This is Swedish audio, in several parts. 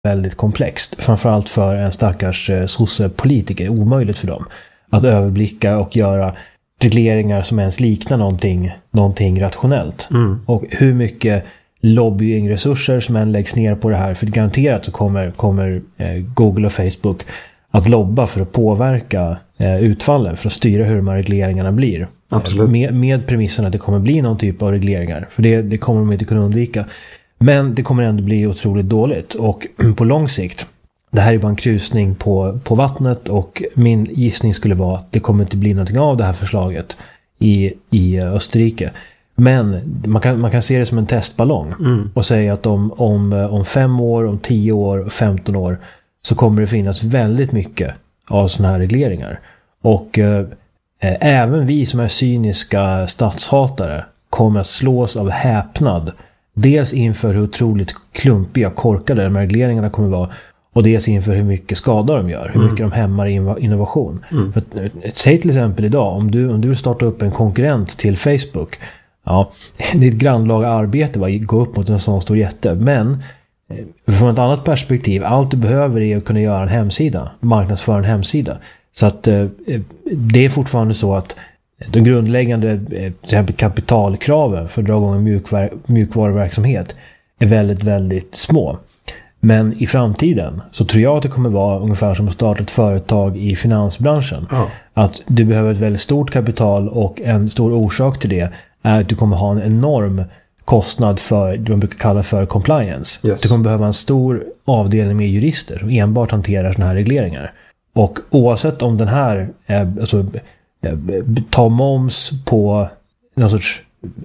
väldigt komplext. Framförallt för en stackars sociopolitiker. Omöjligt för dem att överblicka och göra regleringar som ens liknar någonting rationellt. Och hur mycket lobbyingresurser som än läggs ner på det här, för garanterat så kommer Google och Facebook att lobba för att påverka utfallen, för att styra hur de här regleringarna blir. Absolut. Med premissen att det kommer bli någon typ av regleringar, för det kommer de inte kunna undvika. Men det kommer ändå bli otroligt dåligt, och på lång sikt, det här är bara en krusning på vattnet, och min gissning skulle vara att det kommer inte bli någonting av det här förslaget i Österrike. Men man kan se det som en testballong och säga att om 5 år, om 10 år, 15 år så kommer det finnas väldigt mycket av sådana här regleringar. Och även vi som är cyniska statshatare kommer att slås av häpnad. Dels inför hur otroligt klumpiga och korkade de här regleringarna kommer vara, och dels inför hur mycket skada de gör, hur mycket de hämmar innovation. För säg till exempel idag, om du vill starta upp en konkurrent till Facebook, ja, det är ett grannlaga arbete att gå upp mot en sån stor jätte, men från ett annat perspektiv, allt du behöver är att kunna göra en hemsida, marknadsföra en hemsida. Så att det är fortfarande så att de grundläggande till exempel kapitalkraven för att dra igång en mjukvaruverksamhet är väldigt, väldigt små. Men i framtiden så tror jag att det kommer vara ungefär som att starta ett företag i finansbranschen. Att du behöver ett väldigt stort kapital, och en stor orsak till det är att du kommer ha en enorm kostnad för det man brukar kalla för compliance. Yes. Du kommer behöva en stor avdelning med jurister som enbart hanterar sådana här regleringar. Och oavsett om den här tar moms på någon sorts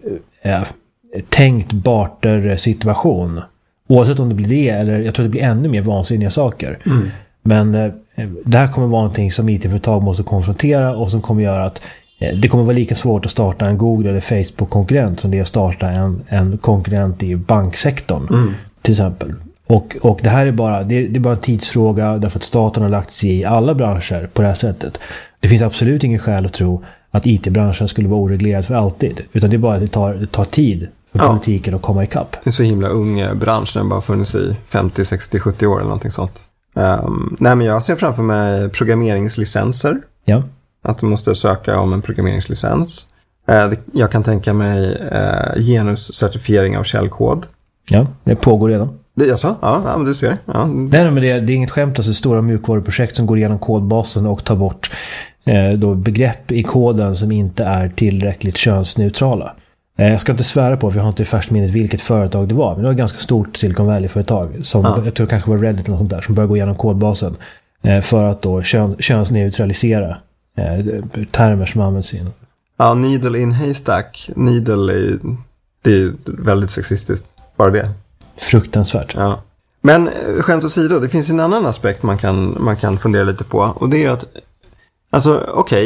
tänkt barter-situation, oavsett om det blir det, eller jag tror det blir ännu mer vansinniga saker. Men det här kommer vara någonting som IT-företag måste konfrontera, och som kommer göra att det kommer vara lika svårt att starta en Google eller Facebook-konkurrent som det är att starta en konkurrent i banksektorn till exempel. Och det här är bara, det är bara en tidsfråga, därför att staten har lagt sig i alla branscher på det här sättet. Det finns absolut ingen skäl att tro att IT-branschen skulle vara oreglerad för alltid, utan det är bara att det tar tid för politiken att komma ikapp. Det är så himla ung bransch, den bara funnits i 50, 60, 70 år eller någonting sånt. Nej, men jag ser framför mig programmeringslicenser. Ja. Att du måste söka om en programmeringslicens. Jag kan tänka mig genuscertifiering av källkod. Ja, det pågår redan. Jag sa? Ja, men du ser. Ja. Nej, men det är inget skämt, alltså stora mjukvaruprojekt som går igenom kodbasen och tar bort då begrepp i koden som inte är tillräckligt könsneutrala. Jag ska inte svära på, för jag har inte i färskt minnet vilket företag det var, men det var ett ganska stort Silicon Valley-företag som jag tror kanske var Reddit eller något sånt där, som började gå igenom kodbasen för att då könsneutralisera termer som används in. Ja, needle in haystack. Needle det är väldigt sexistiskt, bara det. Fruktansvärt. Ja. Men skämt åsido, det finns en annan aspekt man kan fundera lite på, och det är att alltså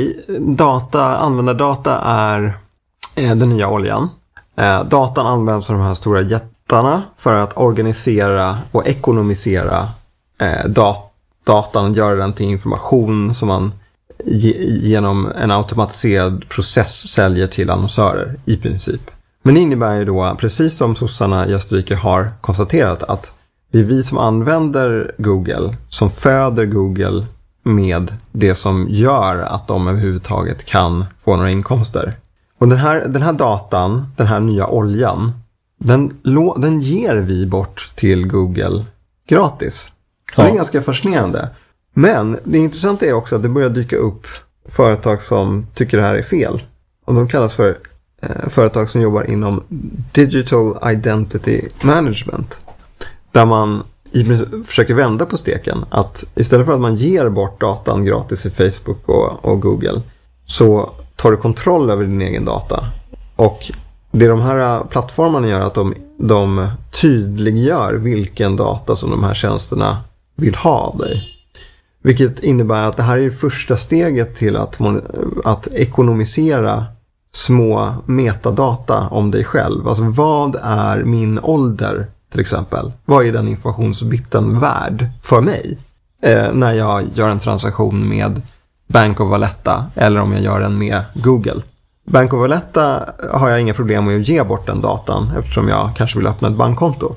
användardata är den nya oljan. Datan används av de här stora jättarna för att organisera och ekonomisera datan och göra den till information som man genom en automatiserad process säljer till annonsörer i princip. Men det innebär ju då, precis som sossarna i Österrike har konstaterat, att det är vi som använder Google som föder Google med det som gör att de överhuvudtaget kan få några inkomster. Och den här datan, den här nya oljan, den ger vi bort till Google gratis. Ja. Det är ganska fascinerande. Men det intressanta är också att det börjar dyka upp företag som tycker det här är fel. Och de kallas för företag som jobbar inom Digital Identity Management. Där man försöker vända på steken. Att istället för att man ger bort datan gratis i Facebook och Google, så tar du kontroll över din egen data. Och det de här plattformarna gör, att de tydliggör vilken data som de här tjänsterna vill ha av dig. Vilket innebär att det här är första steget till att ekonomisera små metadata om dig själv. Alltså, vad är min ålder till exempel? Vad är den informationsbiten värd för mig när jag gör en transaktion med Bank of Valletta eller om jag gör den med Google? Bank of Valletta har jag inga problem med att ge bort den datan eftersom jag kanske vill öppna ett bankkonto.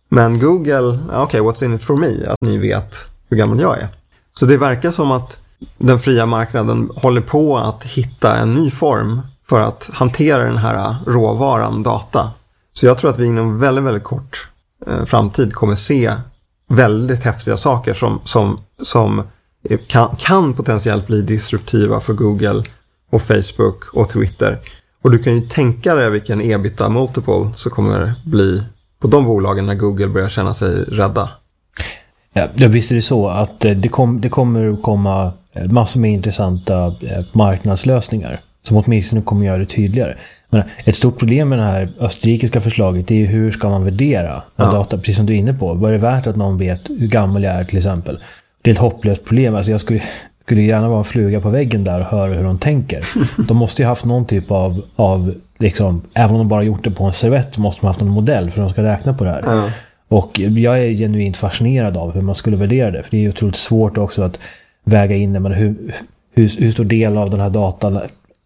Men Google, okej, what's in it for me? Att ni vet hur gammal jag är. Så det verkar som att den fria marknaden håller på att hitta en ny form för att hantera den här råvaran data. Så jag tror att vi inom väldigt, väldigt kort framtid kommer se väldigt häftiga saker som kan potentiellt bli disruptiva för Google och Facebook och Twitter. Och du kan ju tänka dig vilken EBITDA multiple så kommer det bli på de bolagen när Google börjar känna sig rädda. Ja, visst är det så att det kommer att komma massor med intressanta marknadslösningar som åtminstone kommer göra det tydligare. Men ett stort problem med det här österrikiska förslaget är ju hur ska man värdera data, precis som du är inne på. Vad är det värt att någon vet hur gammal jag är till exempel? Det är ett hopplöst problem. Alltså jag skulle gärna vara en fluga på väggen där och höra hur de tänker. De måste ju haft någon typ av liksom, även om de bara gjort det på en servett måste de haft en modell för att de ska räkna på det här. Och jag är genuint fascinerad av hur man skulle värdera det. För det är ju otroligt svårt också att väga in det, men hur stor del av den här datan,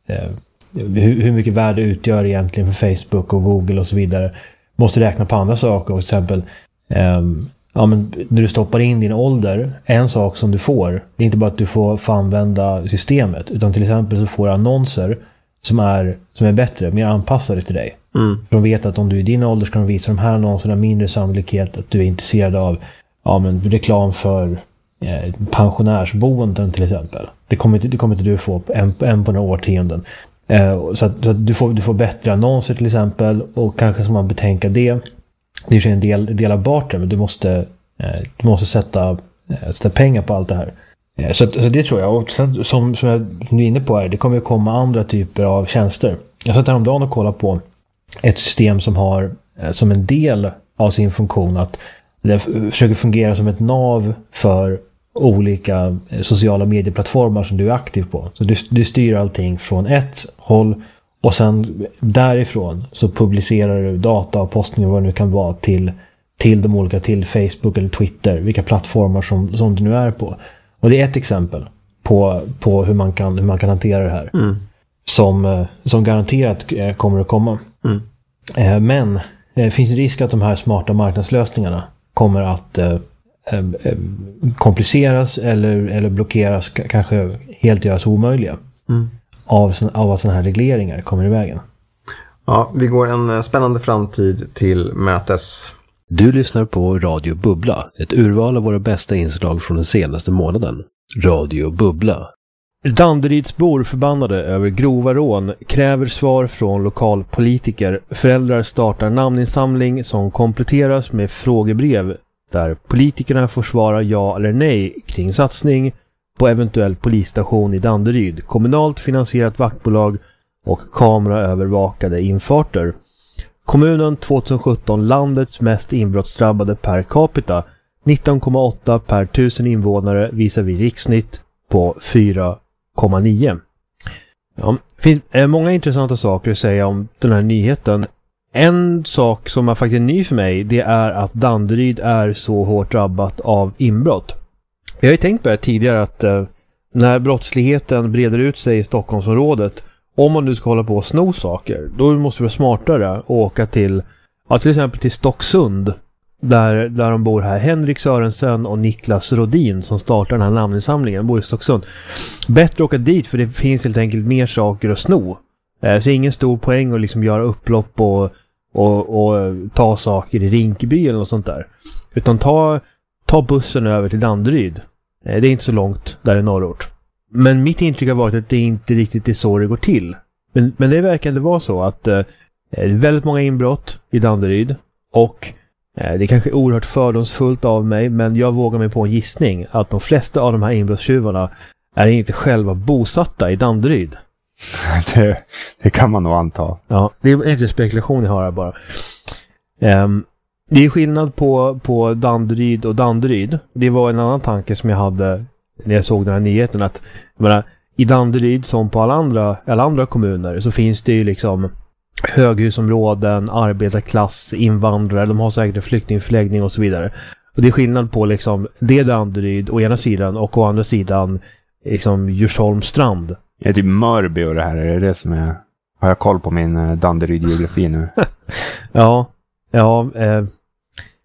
hur mycket värde utgör egentligen för Facebook och Google och så vidare. Måste räkna på andra saker. Till exempel, men när du stoppar in din ålder, en sak som du får, det är inte bara att du får använda systemet, utan till exempel så får du annonser som är bättre, mer anpassade till dig. För de vet att om du är i din ålder ska de visa de här annonserna, mindre sannolikhet att du är intresserad av reklam för pensionärsboenden till exempel. Det kommer inte du få en på några årtionden. Så att du får bättre annonser till exempel, och kanske som man betänka det är en del av barter, men du måste sätta pengar på allt det här. Så det tror jag. Och sen, som jag är inne på här, det kommer att komma andra typer av tjänster. Jag satt häromdagen och kollade på ett system som har som en del av sin funktion att det försöker fungera som ett nav för olika sociala medieplattformar som du är aktiv på. Så du styr allting från ett håll och sen därifrån så publicerar du data och postningar vad det nu kan vara till de olika, till Facebook eller Twitter, vilka plattformar som du nu är på. Och det är ett exempel på hur man kan hantera det här. Som garanterat kommer att komma. Men det finns en risk att de här smarta marknadslösningarna kommer att kompliceras eller blockeras, kanske helt göras omöjliga av att sådana här regleringar kommer i vägen. Ja, vi går en spännande framtid till mötes. Du lyssnar på Radio Bubbla, ett urval av våra bästa inslag från den senaste månaden. Radio Bubbla. Danderydsbor förbannade över grova rån kräver svar från lokalpolitiker. Föräldrar startar namninsamling som kompletteras med frågebrev där politikerna får svara ja eller nej kring satsning på eventuell polisstation i Danderyd, kommunalt finansierat vaktbolag och kameraövervakade infarter. Kommunen 2017 landets mest inbrottsdrabbade per capita, 19,8 per 1000 invånare visar vi rikssnitt på 4,9. Ja, det finns många intressanta saker att säga om den här nyheten. En sak som är faktiskt ny för mig, det är att Danderyd är så hårt drabbat av inbrott. Jag har ju tänkt på det tidigare att när brottsligheten breder ut sig i Stockholmsområdet, om man nu ska hålla på och sno saker, då måste det vara smartare att åka till exempel till Stocksund, där de bor här. Henrik Sörensen och Niklas Rodin som startar den här namninsamlingen bor i Stocksund. Bättre att åka dit för det finns helt enkelt mer saker att sno. Så ingen stor poäng att liksom göra upplopp och ta saker i Rinkeby eller något sånt där. Utan ta bussen över till Danderyd. Det är inte så långt där i norrort. Men mitt intryck har varit att det inte riktigt är så det går till. Men det verkar ändå vara så att det är väldigt många inbrott i Danderyd. Och det är kanske oerhört fördomsfullt av mig, men jag vågar mig på en gissning att de flesta av de här inbrottstjuvarna är inte själva bosatta i Danderyd. Det kan man nog anta. Ja, det är inte spekulation jag har här bara. Det är skillnad på Danderyd och Danderyd. Det var en annan tanke som jag hade när jag såg den här nyheten, att i Danderyd som på alla andra kommuner så finns det ju liksom höghusområden, arbetarklass, invandrare, de har säkert en flyktingförläggning och så vidare. Och det är skillnad på liksom det Danderyd å ena sidan och å andra sidan liksom Djursholmstrand. Är det Mörby och det här? Är det som är... Har jag koll på min Danderyd-geografi nu?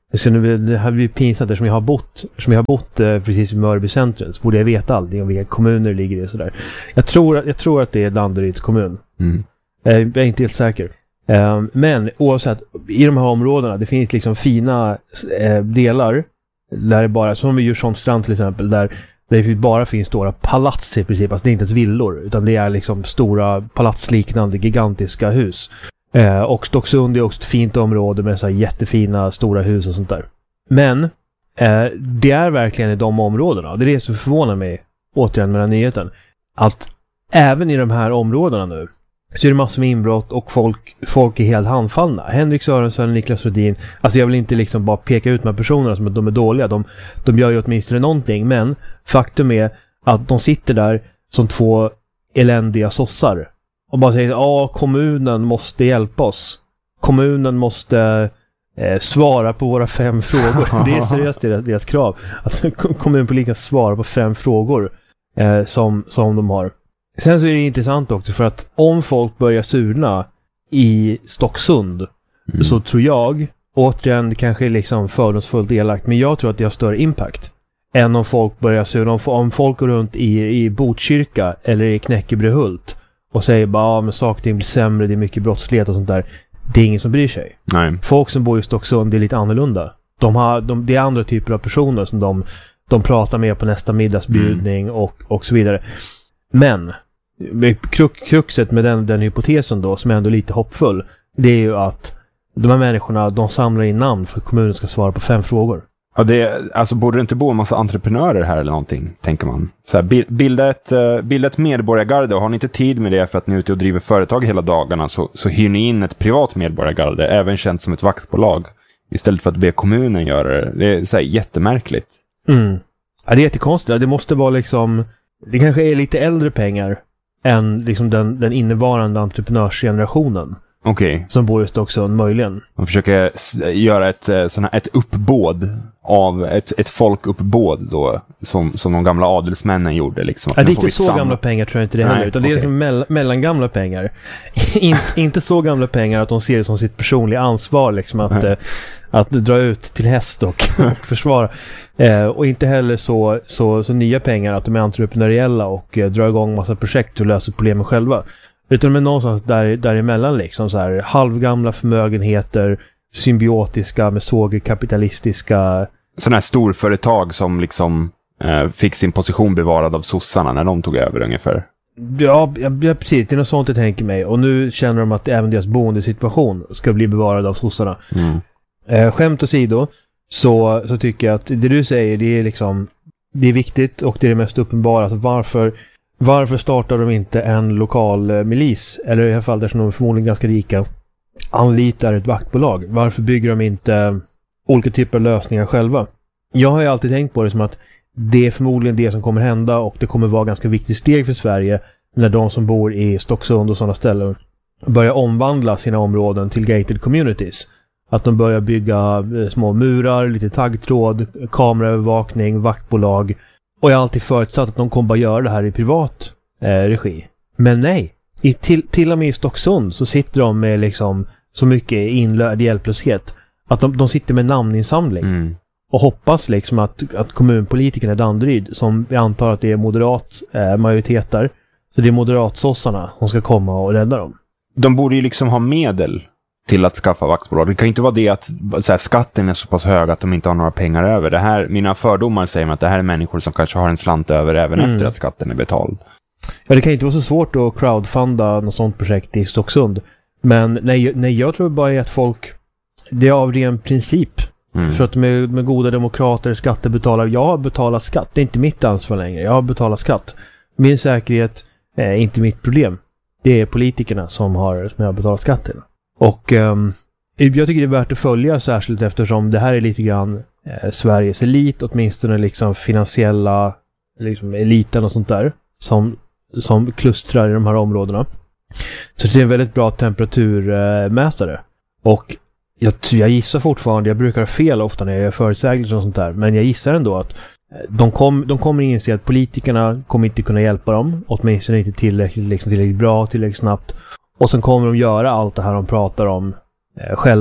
Så det här blir pinsamt eftersom jag har bott precis vid Mörby centrum, så borde jag veta allting om vilka kommuner ligger i och sådär. Jag tror att det är Danderyds kommun. Jag är inte helt säker. Men oavsett, i de här områdena, det finns liksom fina delar där det bara, som vid Djursholmsstrand till exempel, där det bara finns stora palats i princip. Alltså det är inte ens villor, utan det är liksom stora palatsliknande gigantiska hus. Och Stocksund är också ett fint område med så här jättefina stora hus och sånt där. Men det är verkligen i de områdena, det är det som förvånar mig återigen med den här nyheten, att även i de här områdena nu så är det massor med inbrott och folk är helt handfallna. Henrik Sörensen, Niklas Rödin, alltså jag vill inte liksom bara peka ut de här personerna som att de är dåliga, de gör ju åtminstone någonting, men faktum är att de sitter där som två eländiga sossar och bara säger kommunen måste hjälpa oss. Kommunen måste svara på våra 5 frågor. Det är seriöst deras krav. Alltså kommunpolitikerna svarar på 5 frågor som de har. Sen så är det intressant också för att om folk börjar surna i Stocksund så tror jag, återigen det kanske är liksom fördomsfullt delakt, men jag tror att det har större impact än om folk börjar surna. Om folk går runt i Botkyrka eller i Knäckebrehult och säger bara men saker blir sämre, det är mycket brottslighet och sånt där. Det är ingen som bryr sig. Nej. Folk som bor i Stocksund, det är lite annorlunda. Det är andra typer av personer som de pratar med på nästa middagsbjudning och så vidare. Men kruxet med den hypotesen då, som är ändå lite hoppfull, det är ju att de här människorna, de samlar in namn för att kommunen ska svara på 5 frågor. Ja, alltså borde det inte bo en massa entreprenörer här eller någonting, tänker man. Så här, bilda ett medborgargarde, och har ni inte tid med det för att ni är ute och driver företag hela dagarna, så hyr ni in ett privat medborgargarde, även känt som ett vaktbolag, istället för att be kommunen göra det. Det är så här jättemärkligt. Ja, det är jättekonstigt. Det måste vara liksom, det kanske är lite äldre pengar än liksom den innevarande entreprenörsgenerationen. Okej. Som bor just också möjligen. Man försöker göra ett uppbåd av ett folkuppbåd då, som de gamla adelsmännen gjorde liksom. Ja, det är inte så gamla pengar tror jag inte det heller, utan det är liksom mellangamla pengar. Inte så gamla pengar att de ser det som sitt personliga ansvar liksom att dra ut till häst och försvara. Och inte heller så nya pengar att de är entreprenöriella och drar igång massa projekt och löser problemen själva. Utan de är någonstans däremellan liksom så här halvgamla förmögenheter, symbiotiska med kapitalistiska. Sådana här storföretag som liksom fick sin position bevarad av sossarna när de tog över ungefär. Ja, precis. Det är något sånt jag tänker mig. Och nu känner de att även deras boendesituation ska bli bevarad av sossarna. Skämt åsido så tycker jag att det du säger, det är liksom, det är viktigt och det är det mest uppenbara. Alltså varför startar de inte en lokal milis, eller i alla fall där som de är förmodligen ganska rika, anlitar ett vaktbolag? Varför bygger de inte olika typer av lösningar själva? Jag har ju alltid tänkt på det som att det är förmodligen det som kommer hända, och det kommer vara ganska viktigt steg för Sverige när de som bor i Stocksund och sådana ställen börjar omvandla sina områden till gated communities. Att de börjar bygga små murar, lite taggtråd, kameraövervakning, vaktbolag. Och jag har alltid förutsatt att de kommer bara göra det här i privat regi. Men nej, till och med i Stocksund så sitter de med liksom så mycket inlärd hjälplöshet att de sitter med namninsamling. Och hoppas liksom att kommunpolitikerna i Danderyd, som vi antar att det är moderat majoritet där, så det är moderatsossarna som ska komma och rädda dem. De borde ju liksom ha medel till att skaffa vaktbolag. Det kan ju inte vara det att så här, skatten är så pass hög att de inte har några pengar över. Det här, mina fördomar säger mig att det här är människor som kanske har en slant över även efter att skatten är betald. Ja, det kan inte vara så svårt att crowdfunda något sånt projekt i Stocksund. Men nej, jag tror bara att folk, det är av ren princip. För att med goda demokrater, skattebetalare, jag har betalat skatt. Det är inte mitt ansvar längre. Jag har betalat skatt. Min säkerhet är inte mitt problem. Det är politikerna som har betalat skatt till. Och jag tycker det är värt att följa, särskilt eftersom det här är lite grann Sveriges elit, åtminstone liksom finansiella liksom eliten och sånt där som klustrar i de här områdena. Så det är en väldigt bra temperaturmätare. Och jag gissar fortfarande, jag brukar ha fel ofta när jag gör förutsägelser och sånt där, men jag gissar ändå att de kommer inse att politikerna kommer inte kunna hjälpa dem, åtminstone inte tillräckligt bra, tillräckligt snabbt. Och sen kommer de göra allt det här de pratar om själva.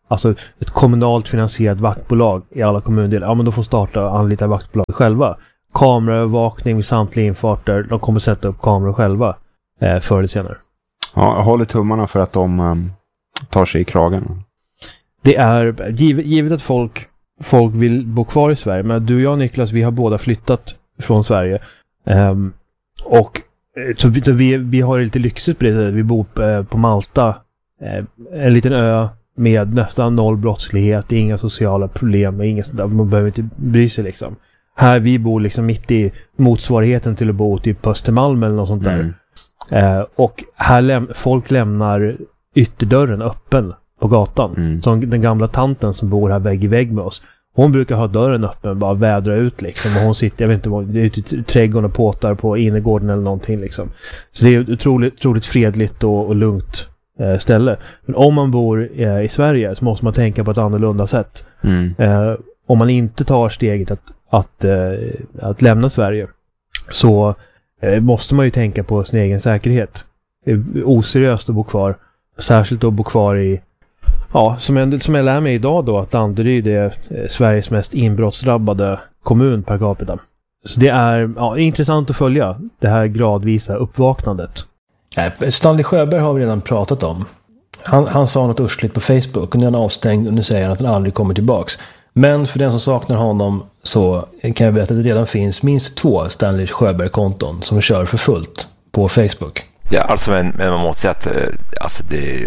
alltså ett kommunalt finansierat vaktbolag i alla kommundelar. Ja, men de får starta och anlita vaktbolag själva. Kameraövervakning vid samtliga infarter. De kommer sätta upp kameror själva förr eller senare. Ja, jag håller tummarna för att de tar sig i kragen. Det är givet att folk vill bo kvar i Sverige. Men du och jag, Niklas, vi har båda flyttat från Sverige. Och så vi har det lite lyxigt på det sättet. Vi bor på Malta. En liten ö med nästan noll brottslighet. Inga sociala problem. Inga sådär, man behöver inte bry sig liksom. Här vi bor liksom mitt i motsvarigheten till att bo typ på Östermalm eller något sånt där. Och här folk lämnar ytterdörren öppen på gatan. Som den gamla tanten som bor här vägg i vägg med oss. Hon brukar ha dörren öppen, bara vädra ut liksom. Och hon sitter, jag vet inte vad, ute i trädgården och påtar på innergården eller någonting liksom. Så det är ett otroligt fredligt och lugnt ställe. Men om man bor i Sverige så måste man tänka på ett annorlunda sätt. Om man inte tar steget att lämna Sverige så måste man ju tänka på sin egen säkerhet. Det är oseriöst att bo kvar. Särskilt att bo kvar i, ja, som jag lär mig idag då, att Danderyd är Sveriges mest inbrottsdrabbade kommun per capita. Så det är intressant att följa det här gradvisa uppvaknandet. Stanley Sjöberg har vi redan pratat om. Han sa något ursligt på Facebook och nu är han avstängd och nu säger han att han aldrig kommer tillbaks. Men för den som saknar honom så kan jag berätta att det redan finns minst 2 Stanley Sjöberg-konton som kör för fullt på Facebook. Ja, alltså men man måste säga att alltså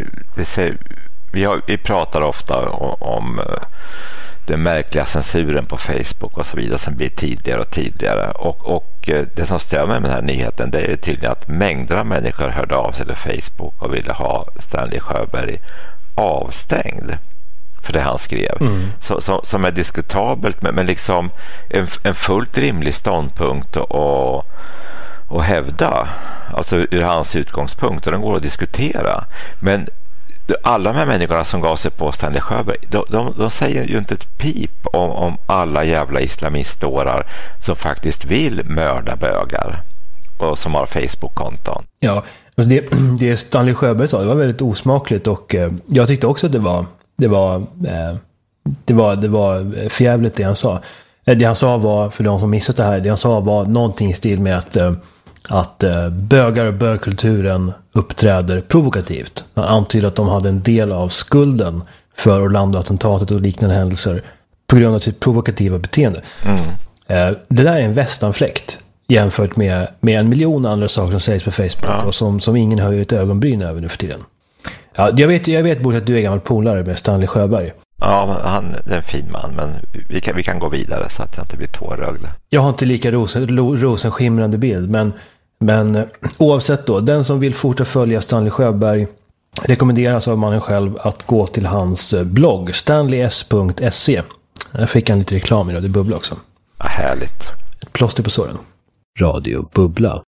vi pratar ofta om den märkliga censuren på Facebook och så vidare som blir tidigare och tidigare. Och det som stör mig med den här nyheten, det är tydligen att mängder av människor hörde av sig till Facebook och ville ha Stanley Sjöberg avstängd för det han skrev. Som är diskutabelt, men liksom en fullt rimlig ståndpunkt och hävda, alltså ur hans utgångspunkt, och den går att diskutera. Men alla de här människorna som gav sig på Stanley Sjöberg, de säger ju inte ett pip om alla jävla islamistårar som faktiskt vill mörda bögar och som har Facebook-konton. Ja, det Stanley Sjöberg sa, det var väldigt osmakligt och jag tyckte också att det var förjävligt det han sa. Det han sa var, för de som missat det här, det han sa var någonting i stil med att bögar och bögkulturen uppträder provokativt. Han antyder att de hade en del av skulden för Orlando-attentatet och liknande händelser på grund av sitt provokativa beteende. Det där är en västanfläkt jämfört med 1 miljon andra saker som sägs på Facebook och som ingen höjer ett ögonbryn över nu för tiden. Ja, jag vet Boris, att du är gammal polare med Stanley Sjöberg. Ja, han är en fin man, men vi kan gå vidare så att jag inte blir tåröglig. Jag har inte lika rosenskimrande bild, men oavsett då, den som vill fortsätta följa Stanley Sjöberg rekommenderas av mannen själv att gå till hans blogg stanleys.se. Där fick han lite reklam i det bubbla också. Ja, härligt. Ett plåster på såren. Radio Bubbla.